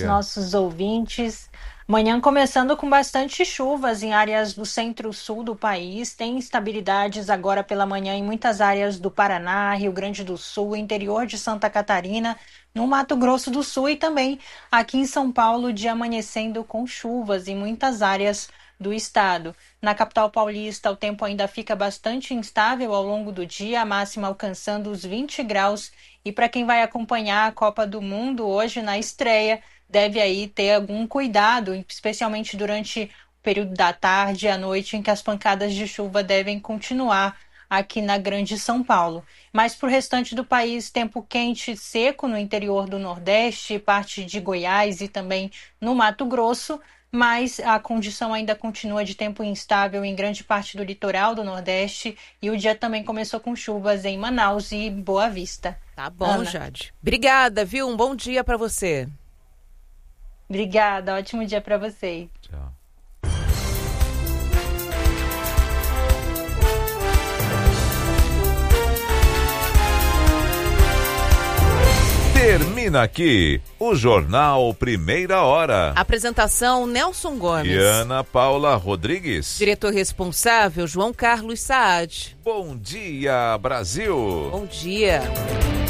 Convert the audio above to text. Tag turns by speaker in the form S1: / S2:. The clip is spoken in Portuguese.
S1: dia.
S2: nossos ouvintes. Manhã começando com bastante chuvas em áreas do centro-sul do país. Tem instabilidades agora pela manhã em muitas áreas do Paraná, Rio Grande do Sul, interior de Santa Catarina, no Mato Grosso do Sul e também aqui em São Paulo, dia amanhecendo com chuvas em muitas áreas do estado. Na capital paulista, o tempo ainda fica bastante instável ao longo do dia, a máxima alcançando os 20 graus. E para quem vai acompanhar a Copa do Mundo hoje na estreia, deve aí ter algum cuidado, especialmente durante o período da tarde e à noite, em que as pancadas de chuva devem continuar aqui na Grande São Paulo. Mas para o restante do país, tempo quente e seco no interior do Nordeste, parte de Goiás e também no Mato Grosso, mas a condição ainda continua de tempo instável em grande parte do litoral do Nordeste e o dia também começou com chuvas em Manaus e Boa Vista.
S3: Tá bom,
S2: Ana.
S3: Jade. Obrigada, viu? Um bom dia para você.
S2: Obrigada, ótimo dia para vocês.
S1: Tchau. Termina aqui o Jornal Primeira Hora.
S3: Apresentação Nelson Gomes.
S1: E Ana Paula Rodrigues.
S3: Diretor responsável João Carlos Saad.
S1: Bom dia, Brasil.
S3: Bom dia.